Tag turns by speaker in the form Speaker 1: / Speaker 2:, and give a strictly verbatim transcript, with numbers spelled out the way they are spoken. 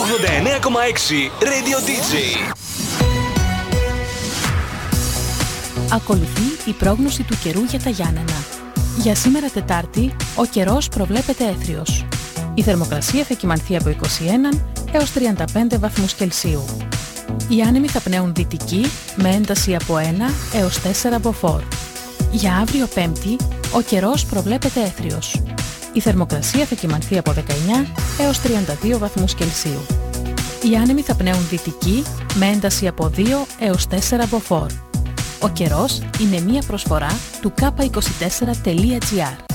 Speaker 1: ογδόντα εννέα κόμμα έξι Radio ντι τζέι.
Speaker 2: Ακολουθεί η πρόγνωση του καιρού για τα Γιάννενα. Για σήμερα Τετάρτη, ο καιρός προβλέπεται έθριος. Η θερμοκρασία θα κυμανθεί από είκοσι ένα έως τριάντα πέντε βαθμούς Κελσίου. Οι άνεμοι θα πνέουν δυτική με ένταση από ένα έως τέσσερα μποφόρ. Για αύριο Πέμπτη, ο καιρός προβλέπεται έθριος. Η θερμοκρασία θα κυμανθεί από δεκαεννέα έως τριάντα δύο βαθμούς Κελσίου. Οι άνεμοι θα πνέουν δυτική με ένταση από δύο έως τέσσερα μποφόρ. Ο καιρός είναι μία προσφορά του κάπα είκοσι τέσσερα τελεία τζι άρ.